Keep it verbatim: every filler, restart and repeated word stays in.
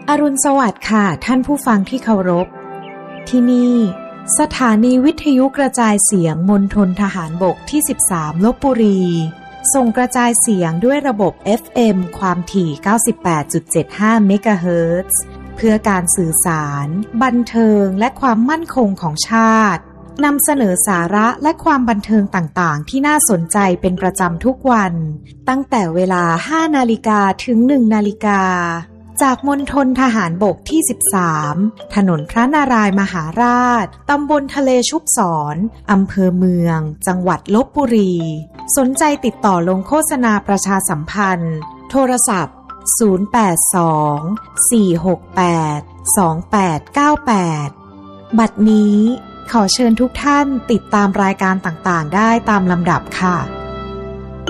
อรุณสวัสดิ์ค่ะท่านผู้ฟังที่เคารพที่นี่สถานีวิทยุกระจายเสียงมณฑลทหารบกที่สิบสามลพบุรีส่งกระจายเสียงด้วยระบบ เอฟ เอ็ม ความถี่ เก้าสิบแปดจุดเจ็ดห้า เมกะเฮิรตซ์เพื่อการสื่อสารบันเทิงและความมั่นคงของชาตินำเสนอสาระและความบันเทิงต่างๆที่น่าสนใจเป็นประจำทุกวันตั้งแต่เวลา ห้านาฬิกา ถึง หนึ่งนาฬิกาจากมณฑลทหารบกที่สิบสามถนนพระนารายมหาราชตำบลทะเลชุบศรอำเภอเมืองจังหวัดลพบุรีสนใจติดต่อลงโฆษณาประชาสัมพันธ์โทรศัพท์ศูนย์ แปด สอง สี่ หก แปด สอง แปด เก้า แปดบัดนี้ขอเชิญทุกท่านติดตามรายการต่างๆได้ตามลำดับค่ะ